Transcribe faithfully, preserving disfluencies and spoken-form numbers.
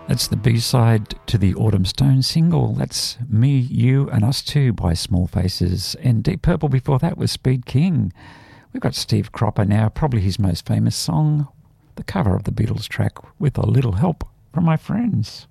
That's the B-side to the Autumn Stone single. That's Me, You and Us Too by Small Faces. And Deep Purple before that was Speed King. We've got Steve Cropper now, probably his most famous song, the cover of the Beatles track With a Little Help from My Friends.